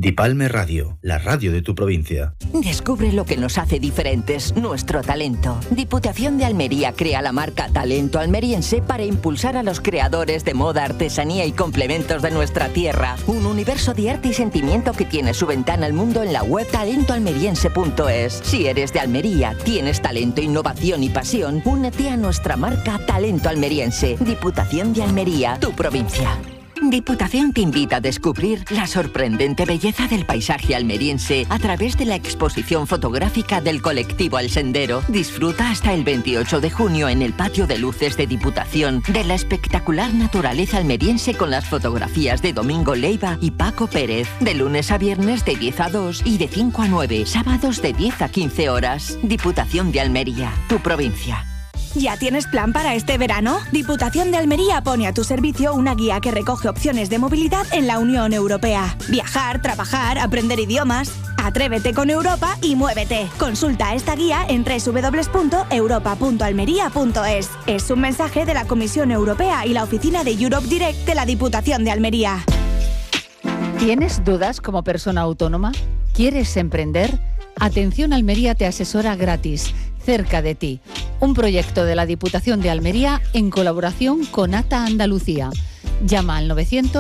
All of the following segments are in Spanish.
Dipalme Radio, la radio de tu provincia. Descubre lo que nos hace diferentes, nuestro talento. Diputación de Almería crea la marca Talento Almeriense para impulsar a los creadores de moda, artesanía y complementos de nuestra tierra. Un universo de arte y sentimiento que tiene su ventana al mundo en la web talentoalmeriense.es. Si eres de Almería, tienes talento, innovación y pasión, únete a nuestra marca Talento Almeriense. Diputación de Almería, tu provincia. Diputación te invita a descubrir la sorprendente belleza del paisaje almeriense a través de la exposición fotográfica del colectivo El Sendero. Disfruta hasta el 28 de junio en el patio de luces de Diputación de la espectacular naturaleza almeriense con las fotografías de Domingo Leiva y Paco Pérez. De lunes a viernes de 10 a 2 y de 5 a 9, sábados de 10 a 15 horas. Diputación de Almería, tu provincia. ¿Ya tienes plan para este verano? Diputación de Almería pone a tu servicio una guía que recoge opciones de movilidad en la Unión Europea. Viajar, trabajar, aprender idiomas. Atrévete con Europa y muévete. Consulta esta guía en www.europa.almería.es. Es un mensaje de la Comisión Europea y la oficina de Europe Direct de la Diputación de Almería. ¿Tienes dudas como persona autónoma? ¿Quieres emprender? Atención Almería te asesora gratis, cerca de ti. Un proyecto de la Diputación de Almería en colaboración con ATA Andalucía. Llama al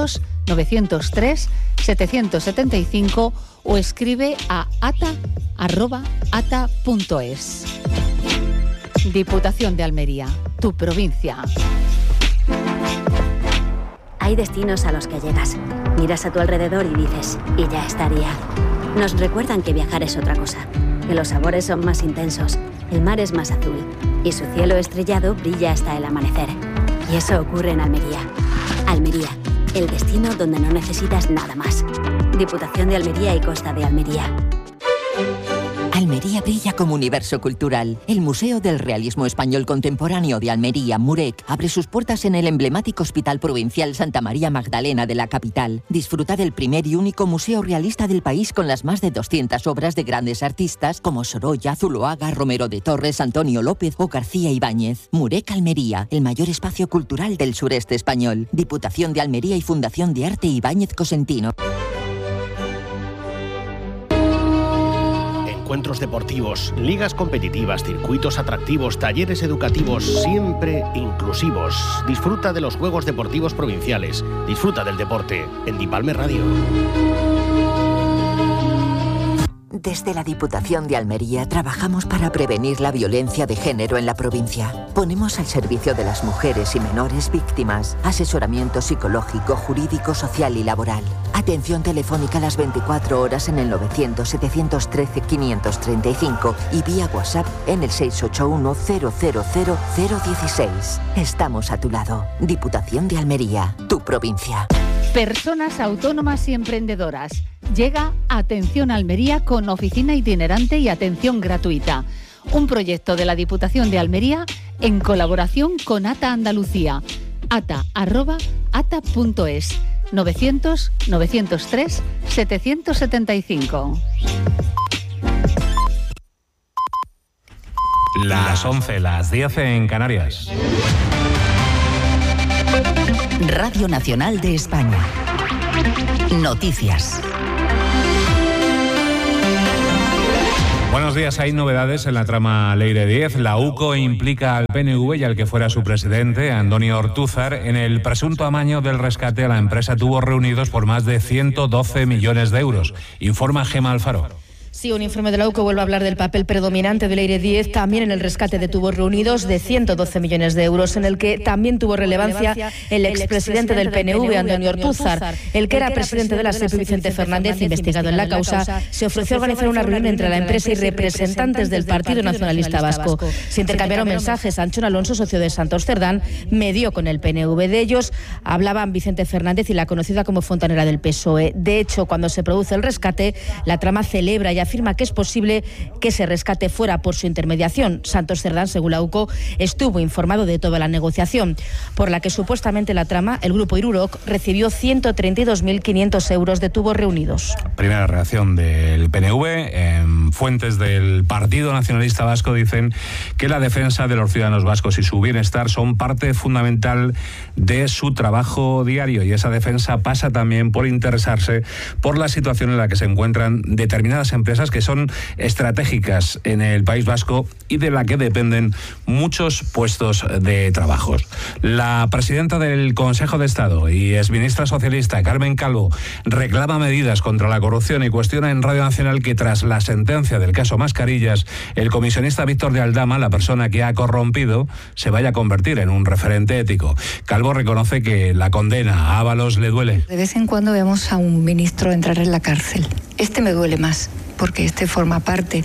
900-903-775 o escribe a ata@ata.es. Diputación de Almería, tu provincia. Hay destinos a los que llegas. Miras a tu alrededor y dices, y ya estaría. Nos recuerdan que viajar es otra cosa, que los sabores son más intensos, el mar es más azul y su cielo estrellado brilla hasta el amanecer. Y eso ocurre en Almería. Almería, el destino donde no necesitas nada más. Diputación de Almería y Costa de Almería. Almería brilla como universo cultural. El Museo del Realismo Español Contemporáneo de Almería, MUREC, abre sus puertas en el emblemático Hospital Provincial Santa María Magdalena de la capital. Disfruta del primer y único museo realista del país con las más de 200 obras de grandes artistas como Sorolla, Zuloaga, Romero de Torres, Antonio López o García Ibáñez. MUREC Almería, el mayor espacio cultural del sureste español. Diputación de Almería y Fundación de Arte Ibáñez Cosentino. Encuentros deportivos, ligas competitivas, circuitos atractivos, talleres educativos, siempre inclusivos. Disfruta de los Juegos Deportivos Provinciales. Disfruta del deporte en Dipalme Radio. Desde la Diputación de Almería trabajamos para prevenir la violencia de género en la provincia. Ponemos al servicio de las mujeres y menores víctimas asesoramiento psicológico, jurídico, social y laboral. Atención telefónica las 24 horas en el 900-713-535 y vía WhatsApp en el 681-000-016. Estamos a tu lado. Diputación de Almería, tu provincia. Personas autónomas y emprendedoras. Llega Atención Almería con oficina itinerante y atención gratuita. Un proyecto de la Diputación de Almería en colaboración con ATA Andalucía. ata@ata.es. 900-903-775. Las 11, las 10 en Canarias. Radio Nacional de España. Noticias. Buenos días, hay novedades en la trama Leire 10. La UCO implica al PNV y al que fuera su presidente, Antonio Ortúzar, en el presunto amaño del rescate a la empresa Tubos Reunidos por más de 112 millones de euros. Informa Gemma Alfaro. Sí, un informe de la UCO vuelve a hablar del papel predominante de Leire 10 también en el rescate de Tubos Reunidos de 112 millones de euros, en el que también tuvo relevancia el expresidente del PNV, Antonio Ortúzar. El que era presidente de la SEPI, Vicente Fernández, investigado en la causa, se ofreció a organizar una reunión entre la empresa y representantes del Partido Nacionalista Vasco. Se intercambiaron mensajes. Anchón Alonso, socio de Santos Cerdán, medió con el PNV. De ellos hablaban Vicente Fernández y la conocida como fontanera del PSOE. De hecho, cuando se produce el rescate, la trama celebra ya afirma que es posible que ese rescate fuera por su intermediación. Santos Cerdán, según la UCO, estuvo informado de toda la negociación, por la que supuestamente la trama, el grupo Iruroc, recibió 132.500 euros de tubos reunidos. Primera reacción del PNV. Fuentes del Partido Nacionalista Vasco dicen que la defensa de los ciudadanos vascos y su bienestar son parte fundamental de su trabajo diario, y esa defensa pasa también por interesarse por la situación en la que se encuentran determinadas empresas que son estratégicas en el País Vasco y de la que dependen muchos puestos de trabajo. La presidenta del Consejo de Estado y exministra socialista, Carmen Calvo, reclama medidas contra la corrupción y cuestiona en Radio Nacional que tras la sentencia del caso Mascarillas, el comisionista Víctor de Aldama, la persona que ha corrompido, se vaya a convertir en un referente ético. Calvo reconoce que la condena a Ábalos le duele. De vez en cuando vemos a un ministro entrar en la cárcel. Este me duele más, porque este forma parte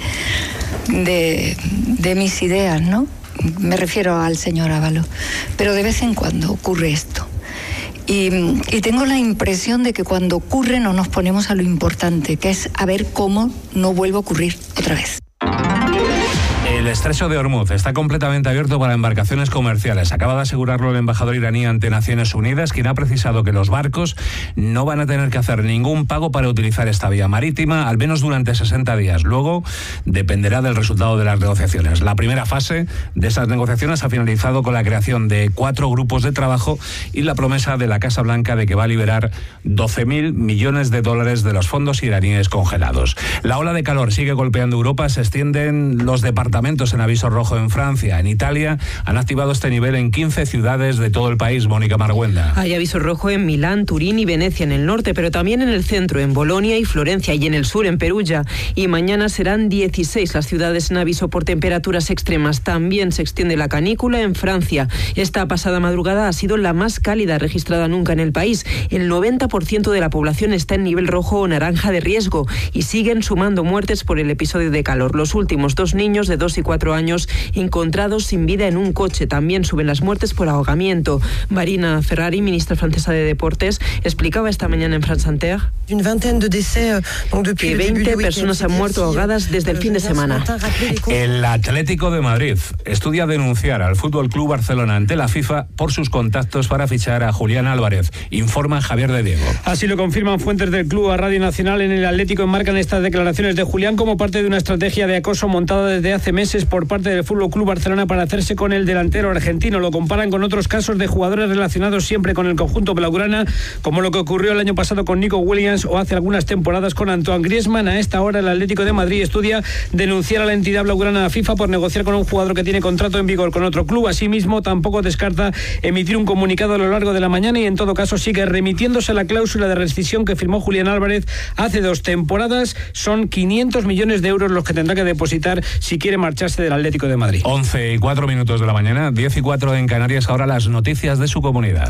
de mis ideas, ¿no? Me refiero al señor Ábalos. Pero de vez en cuando ocurre esto. Y tengo la impresión de que cuando ocurre no nos ponemos a lo importante, que es a ver cómo no vuelve a ocurrir otra vez. El estrecho de Hormuz está completamente abierto para embarcaciones comerciales. Acaba de asegurarlo el embajador iraní ante Naciones Unidas, quien ha precisado que los barcos no van a tener que hacer ningún pago para utilizar esta vía marítima, al menos durante 60 días. Luego dependerá del resultado de las negociaciones. La primera fase de esas negociaciones ha finalizado con la creación de 4 grupos de trabajo y la promesa de la Casa Blanca de que va a liberar 12.000 millones de dólares de los fondos iraníes congelados. La ola de calor sigue golpeando Europa, se extienden los departamentos en aviso rojo en Francia. En Italia han activado este nivel en 15 ciudades de todo el país. Mónica Marguenda. Hay aviso rojo en Milán, Turín y Venecia en el norte, pero también en el centro, en Bolonia y Florencia, y en el sur, en Perugia. Y mañana serán 16 las ciudades en aviso por temperaturas extremas. También se extiende la canícula en Francia. Esta pasada madrugada ha sido la más cálida registrada nunca en el país. El 90% de la población está en nivel rojo o naranja de riesgo y siguen sumando muertes por el episodio de calor. Los últimos 2 niños de 2 y 4 años encontrados sin vida en un coche. También suben las muertes por ahogamiento. Marina Ferrari, ministra francesa de Deportes, explicaba esta mañana en France Inter que 20 personas han muerto ahogadas desde el fin de semana. El Atlético de Madrid estudia denunciar al Fútbol Club Barcelona ante la FIFA por sus contactos para fichar a Julián Álvarez, informa Javier de Diego. Así lo confirman fuentes del club a Radio Nacional. En el Atlético enmarcan estas declaraciones de Julián como parte de una estrategia de acoso montada desde hace meses por parte del Fútbol Club Barcelona para hacerse con el delantero argentino. Lo comparan con otros casos de jugadores relacionados siempre con el conjunto blaugrana, como lo que ocurrió el año pasado con Nico Williams o hace algunas temporadas con Antoine Griezmann. A esta hora el Atlético de Madrid estudia denunciar a la entidad blaugrana a FIFA por negociar con un jugador que tiene contrato en vigor con otro club. Asimismo, tampoco descarta emitir un comunicado a lo largo de la mañana y en todo caso sigue remitiéndose a la cláusula de rescisión que firmó Julián Álvarez hace 2 temporadas. Son 500 millones de euros los que tendrá que depositar si quiere marcharse del Atlético de Madrid. 11:04 de la mañana, 10:04 en Canarias. Ahora las noticias de su comunidad.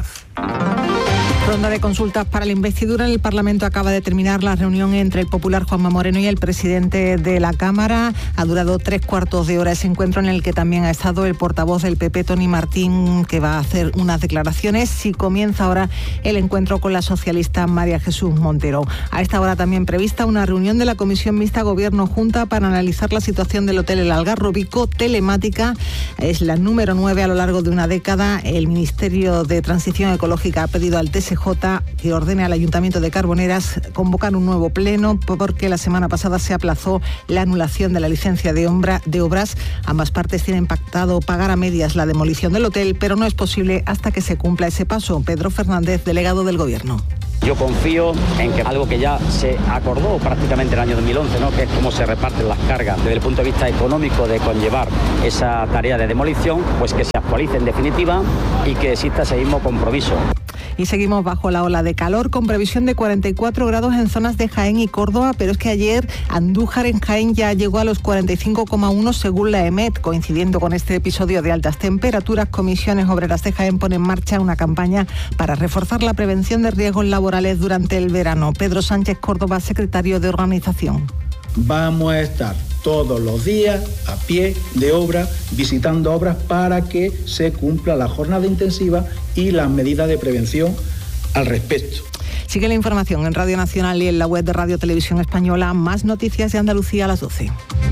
Ronda de consultas para la investidura. En el Parlamento acaba de terminar la reunión entre el popular Juanma Moreno y el presidente de la Cámara. Ha durado 3/4 de hora ese encuentro, en el que también ha estado el portavoz del PP, Toni Martín, que va a hacer unas declaraciones. Y comienza ahora el encuentro con la socialista María Jesús Montero. A esta hora también prevista una reunión de la Comisión Mixta Gobierno-Junta para analizar la situación del Hotel El Algarrobico. Telemática, es la número 9 a lo largo de una década. El Ministerio de Transición Ecológica ha pedido al TSJ que ordene al Ayuntamiento de Carboneras convocar un nuevo pleno, porque la semana pasada se aplazó la anulación de la licencia de obras. Ambas partes tienen pactado pagar a medias la demolición del hotel, pero no es posible hasta que se cumpla ese paso. Pedro Fernández, delegado del Gobierno. Yo confío en que algo que ya se acordó prácticamente en el año 2011, ¿no?, que es cómo se reparten las cargas desde el punto de vista económico de conllevar esa tarea de demolición, pues que se actualice en definitiva y que exista ese mismo compromiso. Y seguimos bajo la ola de calor, con previsión de 44 grados en zonas de Jaén y Córdoba, pero es que ayer Andújar en Jaén ya llegó a los 45,1 según la EMET. Coincidiendo con este episodio de altas temperaturas, Comisiones Obreras de Jaén pone en marcha una campaña para reforzar la prevención de riesgos laborales durante el verano. Pedro Sánchez Córdoba, secretario de organización. Vamos a estar todos los días a pie de obra, visitando obras para que se cumpla la jornada intensiva y las medidas de prevención al respecto. Sigue la información en Radio Nacional y en la web de Radio Televisión Española. Más noticias de Andalucía a las 12.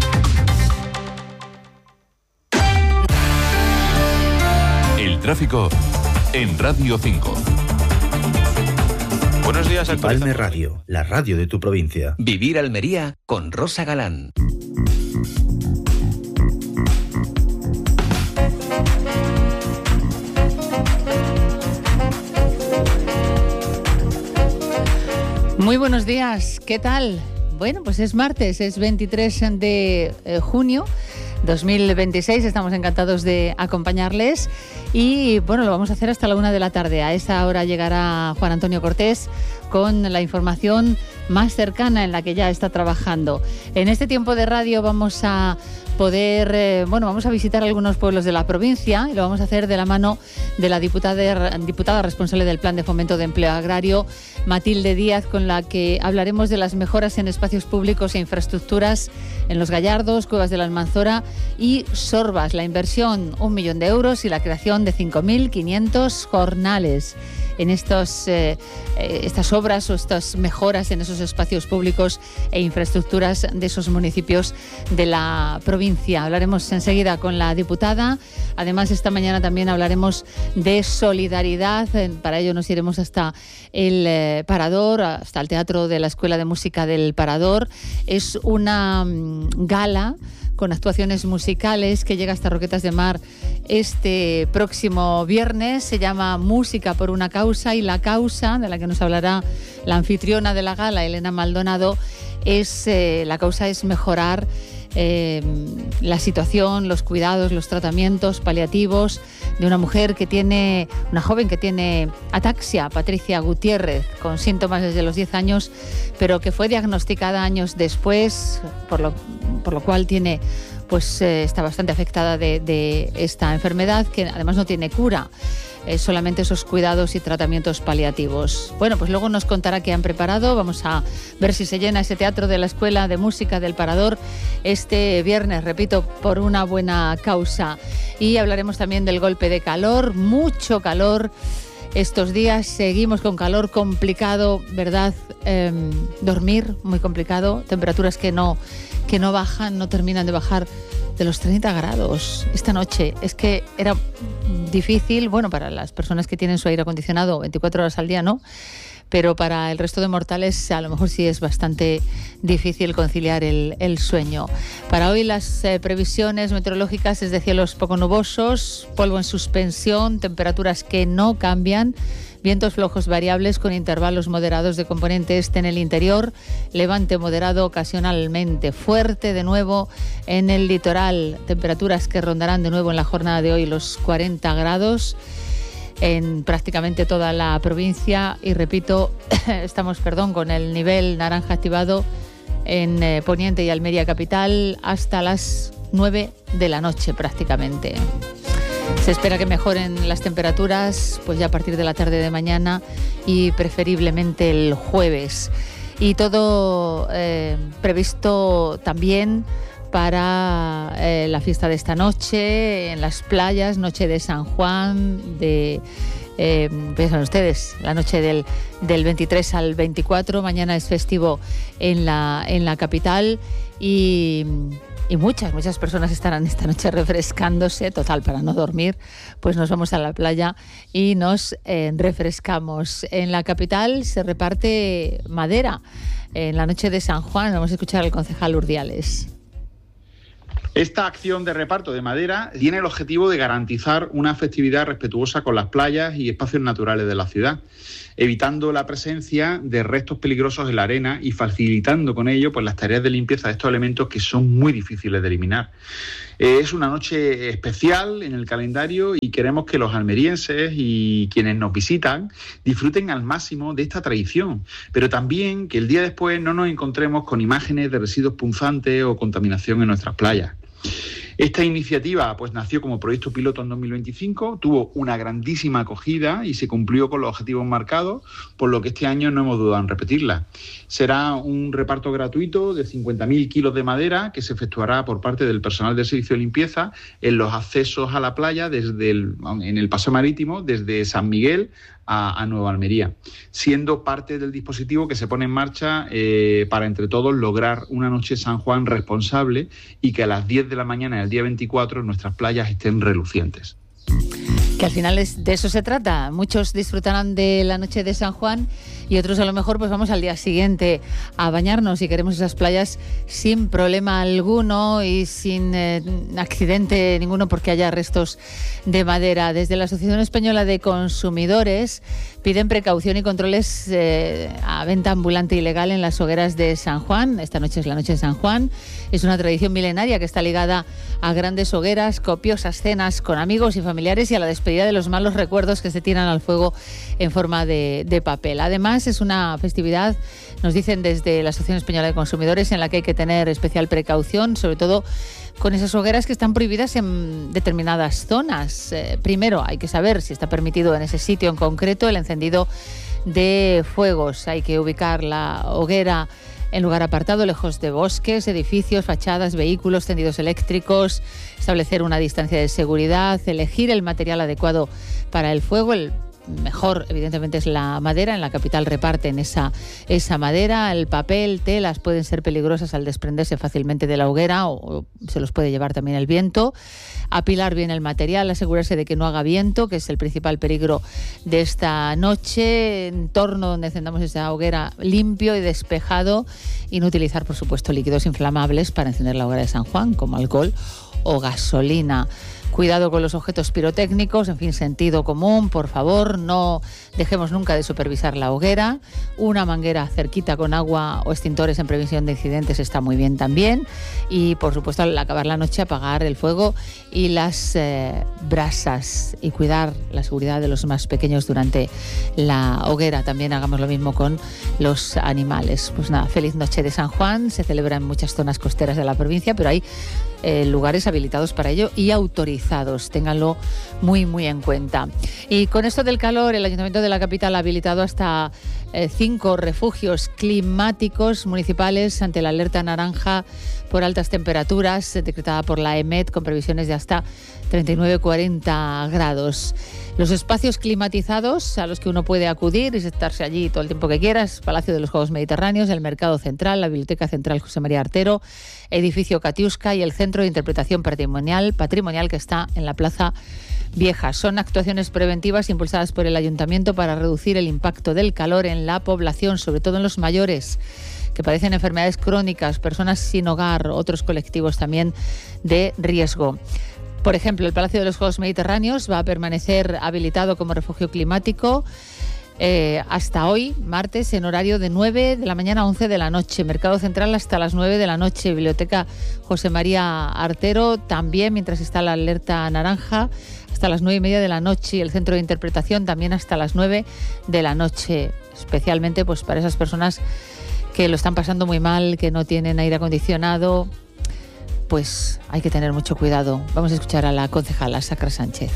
El tráfico en Radio 5. Buenos días, Palme Radio, la radio de tu provincia. Vivir Almería con Rosa Galán. Muy buenos días, ¿qué tal? Bueno, pues es martes, es 23 de junio 2026, estamos encantados de acompañarles y bueno, lo vamos a hacer hasta la 1 de la tarde. A esa hora llegará Juan Antonio Cortés con la información más cercana en la que ya está trabajando. En este tiempo de radio vamos a poder, vamos a visitar algunos pueblos de la provincia y lo vamos a hacer de la mano de la diputada responsable del Plan de Fomento de Empleo Agrario, Matilde Díaz, con la que hablaremos de las mejoras en espacios públicos e infraestructuras en Los Gallardos, Cuevas de la Almanzora y Sorbas. La inversión, 1 millón de euros y la creación de 5.500 jornales en estas obras o estas mejoras en esos espacios públicos e infraestructuras de esos municipios de la provincia. Hablaremos enseguida con la diputada. Además, esta mañana también hablaremos de solidaridad. Para ello nos iremos hasta el Parador, hasta el Teatro de la Escuela de Música del Parador. Es una gala con actuaciones musicales que llega hasta Roquetas de Mar este próximo viernes. Se llama Música por una causa y la causa de la que nos hablará la anfitriona de la gala, Elena Maldonado, la causa es mejorar la situación, los cuidados, los tratamientos paliativos de una joven que tiene ataxia, Patricia Gutiérrez, con síntomas desde los 10 años, pero que fue diagnosticada años después, por lo cual está bastante afectada de esta enfermedad, que además no tiene cura. Solamente esos cuidados y tratamientos paliativos. Bueno, pues luego nos contará qué han preparado. Vamos a ver si se llena ese teatro de la Escuela de Música del Parador este viernes, repito, por una buena causa. Y hablaremos también del golpe de calor, mucho calor. Estos días seguimos con calor, complicado, ¿verdad? Dormir, muy complicado. Temperaturas que no bajan, no terminan de bajar de los 30 grados esta noche. Es que era difícil, para las personas que tienen su aire acondicionado 24 horas al día, ¿no? Pero para el resto de mortales a lo mejor sí es bastante difícil conciliar el sueño. Para hoy las previsiones meteorológicas es de cielos poco nubosos, polvo en suspensión, temperaturas que no cambian, vientos flojos variables con intervalos moderados de componente este en el interior, levante moderado ocasionalmente, fuerte de nuevo en el litoral, temperaturas que rondarán de nuevo en la jornada de hoy los 40 grados en prácticamente toda la provincia y repito, estamos con el nivel naranja activado en Poniente y Almería capital hasta las 9 de la noche prácticamente. Se espera que mejoren las temperaturas pues ya a partir de la tarde de mañana y preferiblemente el jueves. Y todo previsto también para la fiesta de esta noche en las playas, noche de San Juan, piensan ustedes, la noche del 23 al 24. Mañana es festivo en la capital y muchas personas estarán esta noche refrescándose, total, para no dormir, pues nos vamos a la playa y nos refrescamos. En la capital se reparte madera en la noche de San Juan. Vamos a escuchar al concejal Urdiales. Esta acción de reparto de madera tiene el objetivo de garantizar una festividad respetuosa con las playas y espacios naturales de la ciudad, evitando la presencia de restos peligrosos en la arena y facilitando con ello pues las tareas de limpieza de estos elementos que son muy difíciles de eliminar. Es una noche especial en el calendario y queremos que los almerienses y quienes nos visitan disfruten al máximo de esta tradición, pero también que el día después no nos encontremos con imágenes de residuos punzantes o contaminación en nuestras playas. Esta iniciativa pues nació como proyecto piloto en 2025, tuvo una grandísima acogida y se cumplió con los objetivos marcados, por lo que este año no hemos dudado en repetirla. Será un reparto gratuito de 50.000 kilos de madera que se efectuará por parte del personal del servicio de limpieza en los accesos a la playa en el paseo marítimo desde San Miguel a Nueva Almería, siendo parte del dispositivo que se pone en marcha para entre todos lograr una noche San Juan responsable y que a las 10 de la mañana del día 24 nuestras playas estén relucientes. Que al final de eso se trata. Muchos disfrutarán de la noche de San Juan y otros a lo mejor pues vamos al día siguiente a bañarnos y queremos esas playas sin problema alguno y sin accidente ninguno porque haya restos de madera. Desde la Asociación Española de Consumidores piden precaución y controles a venta ambulante ilegal en las hogueras de San Juan. Esta noche es la noche de San Juan. Es una tradición milenaria que está ligada a grandes hogueras, copiosas cenas con amigos y familiares y a la despedida de los malos recuerdos que se tiran al fuego en forma de papel. Además, es una festividad, nos dicen desde la Asociación Española de Consumidores, en la que hay que tener especial precaución, sobre todo con esas hogueras que están prohibidas en determinadas zonas. Primero, hay que saber si está permitido en ese sitio en concreto el encendido de fuegos. Hay que ubicar la hoguera en lugar apartado, lejos de bosques, edificios, fachadas, vehículos, tendidos eléctricos, establecer una distancia de seguridad, elegir el material adecuado para el fuego. El mejor, evidentemente, es la madera. En la capital reparten esa madera. El papel, telas pueden ser peligrosas al desprenderse fácilmente de la hoguera o se los puede llevar también el viento. Apilar bien el material, asegurarse de que no haga viento, que es el principal peligro de esta noche. Entorno donde encendamos esa hoguera limpio y despejado, y no utilizar, por supuesto, líquidos inflamables para encender la hoguera de San Juan, como alcohol o gasolina. Cuidado con los objetos pirotécnicos, en fin, sentido común, por favor, no dejemos nunca de supervisar la hoguera. Una manguera cerquita con agua o extintores en previsión de incidentes está muy bien también. Y, por supuesto, al acabar la noche, apagar el fuego y las brasas y cuidar la seguridad de los más pequeños durante la hoguera. También hagamos lo mismo con los animales. Pues nada, feliz noche de San Juan. Se celebra en muchas zonas costeras de la provincia, pero hay lugares habilitados para ello y autorizados. Ténganlo muy, muy en cuenta. Y con esto del calor, el Ayuntamiento de la capital ha habilitado hasta 5 refugios climáticos municipales ante la alerta naranja por altas temperaturas decretada por la EMET, con previsiones de hasta 39-40 grados. Los espacios climatizados a los que uno puede acudir y estarse allí todo el tiempo que quiera es Palacio de los Juegos Mediterráneos, el Mercado Central, la Biblioteca Central José María Artero, Edificio Katiuska y el Centro de Interpretación Patrimonial que está en la Plaza Vieja. Son actuaciones preventivas impulsadas por el Ayuntamiento para reducir el impacto del calor en la población, sobre todo en los mayores que padecen enfermedades crónicas, personas sin hogar, otros colectivos también de riesgo. Por ejemplo, el Palacio de los Juegos Mediterráneos va a permanecer habilitado como refugio climático hasta hoy, martes, en horario de 9 de la mañana a 11 de la noche. Mercado Central hasta las 9 de la noche. Biblioteca José María Artero también, mientras está la alerta naranja, hasta las 9:30 de la noche. Y el Centro de Interpretación también hasta las 9 de la noche. Especialmente pues para esas personas que lo están pasando muy mal, que no tienen aire acondicionado, pues hay que tener mucho cuidado. Vamos a escuchar a la concejala Sacra Sánchez.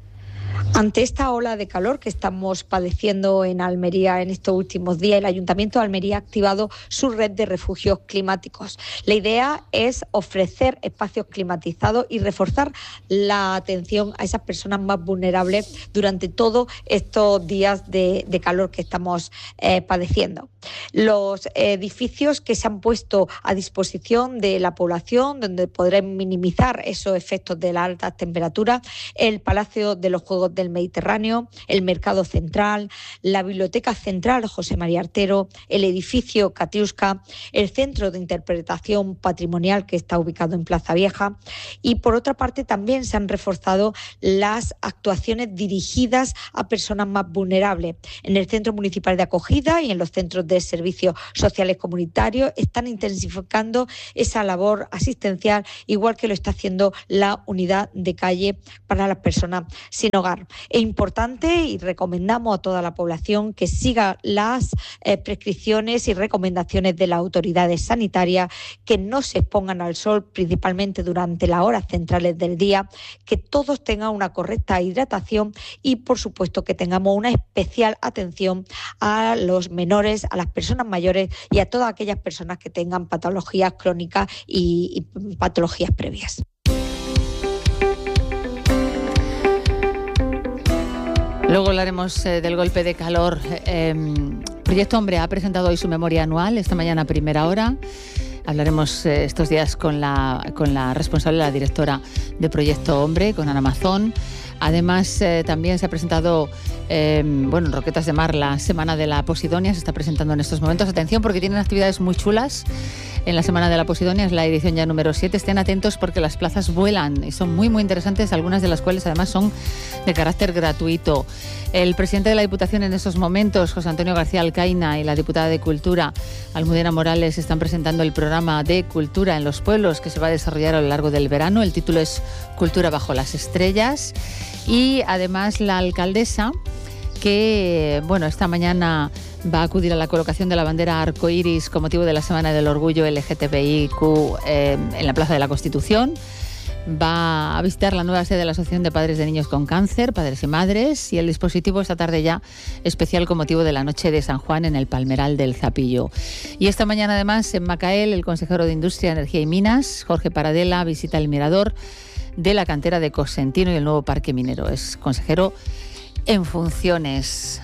Ante esta ola de calor que estamos padeciendo en Almería en estos últimos días, el Ayuntamiento de Almería ha activado su red de refugios climáticos. La idea es ofrecer espacios climatizados y reforzar la atención a esas personas más vulnerables durante todos estos días de calor que estamos padeciendo. Los edificios que se han puesto a disposición de la población, donde podrán minimizar esos efectos de las altas temperaturas, el Palacio de los Juegos del Mediterráneo, el Mercado Central, la Biblioteca Central José María Artero, el edificio Katiuska, el Centro de Interpretación Patrimonial que está ubicado en Plaza Vieja, y por otra parte también se han reforzado las actuaciones dirigidas a personas más vulnerables. En el Centro Municipal de Acogida y en los centros de servicios sociales comunitarios están intensificando esa labor asistencial, igual que lo está haciendo la unidad de calle para las personas sin hogar. Es importante y recomendamos a toda la población que siga las prescripciones y recomendaciones de las autoridades sanitarias, que no se expongan al sol, principalmente durante las horas centrales del día, que todos tengan una correcta hidratación y, por supuesto, que tengamos una especial atención a los menores, a las personas mayores y a todas aquellas personas que tengan patologías crónicas y patologías previas. Luego hablaremos del golpe de calor. Proyecto Hombre ha presentado hoy su memoria anual, esta mañana a primera hora. Hablaremos estos días con la responsable, la directora de Proyecto Hombre, con Ana Mazón. Además, también se ha presentado, en Roquetas de Mar, la Semana de la Posidonia. Se está presentando en estos momentos. Atención, porque tienen actividades muy chulas en la Semana de la Posidonia. Es la edición ya número 7. Estén atentos porque las plazas vuelan y son muy, muy interesantes, algunas de las cuales además son de carácter gratuito. El presidente de la Diputación en estos momentos, José Antonio García Alcaina, y la diputada de Cultura, Almudena Morales, están presentando el programa de Cultura en los Pueblos que se va a desarrollar a lo largo del verano. El título es Cultura bajo las estrellas. Y además la alcaldesa, que esta mañana va a acudir a la colocación de la bandera arcoíris con motivo de la Semana del Orgullo LGTBIQ en la Plaza de la Constitución. Va a visitar la nueva sede de la Asociación de Padres de Niños con Cáncer, Padres y Madres, y el dispositivo esta tarde ya especial con motivo de la Noche de San Juan en el Palmeral del Zapillo. Y esta mañana además en Macael, el consejero de Industria, Energía y Minas, Jorge Paradela, visita el mirador de la cantera de Cosentino y el nuevo parque minero. Es consejero en funciones.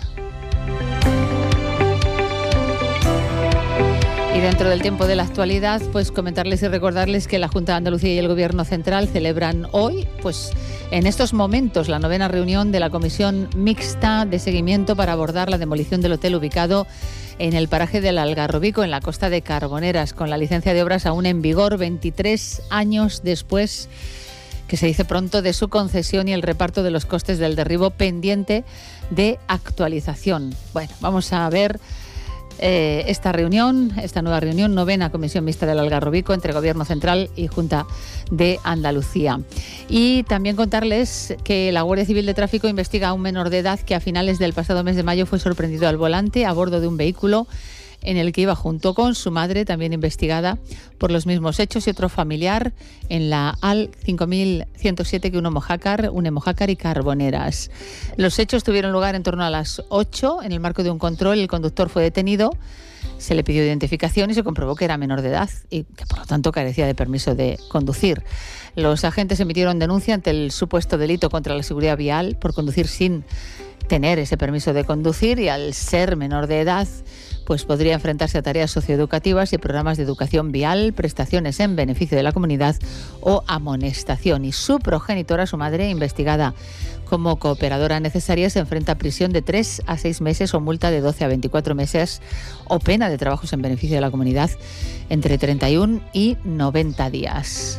Y dentro del tiempo de la actualidad, pues comentarles y recordarles que la Junta de Andalucía y el Gobierno Central celebran hoy, en estos momentos, la 9ª reunión de la Comisión Mixta de Seguimiento para abordar la demolición del hotel ubicado en el paraje del Algarrobico, en la costa de Carboneras, con la licencia de obras aún en vigor 23 años después, que se dice pronto, de su concesión, y el reparto de los costes del derribo pendiente de actualización. Vamos a ver esta nueva reunión, 9ª Comisión Mixta del Algarrobico entre Gobierno Central y Junta de Andalucía. Y también contarles que la Guardia Civil de Tráfico investiga a un menor de edad que a finales del pasado mes de mayo fue sorprendido al volante a bordo de un vehículo en el que iba junto con su madre, también investigada por los mismos hechos, y otro familiar en la AL 5107 que une Mojácar y Carboneras. Los hechos tuvieron lugar en torno a las 8. En el marco de un control, el conductor fue detenido, se le pidió identificación y se comprobó que era menor de edad y que por lo tanto carecía de permiso de conducir. Los agentes emitieron denuncia ante el supuesto delito contra la seguridad vial por conducir sin tener ese permiso de conducir, y al ser menor de edad podría enfrentarse a tareas socioeducativas y programas de educación vial, prestaciones en beneficio de la comunidad o amonestación. Y su progenitora, su madre, investigada como cooperadora necesaria, se enfrenta a prisión de 3 a 6 meses o multa de 12 a 24 meses o pena de trabajos en beneficio de la comunidad entre 31 y 90 días.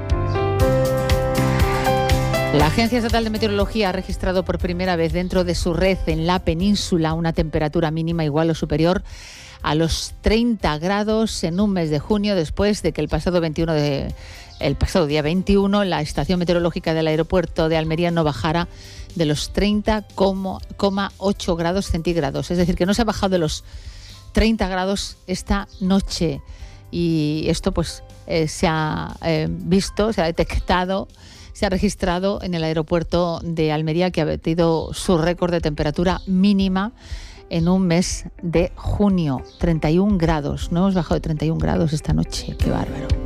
La Agencia Estatal de Meteorología ha registrado por primera vez dentro de su red en la península una temperatura mínima igual o superior a los 30 grados en un mes de junio, después de que el pasado día 21 la estación meteorológica del aeropuerto de Almería no bajara de los 30,8 grados centígrados. Es decir, que no se ha bajado de los 30 grados esta noche. Y esto se ha visto, se ha detectado, se ha registrado en el aeropuerto de Almería, que ha batido su récord de temperatura mínima en un mes de junio. 31 grados. No hemos bajado de 31 grados esta noche. ¡Qué bárbaro!